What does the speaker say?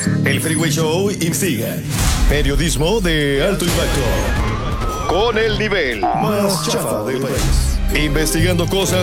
El Freeway Show investiga. Periodismo de alto impacto. Con el nivel más chafa del país. Investigando cosas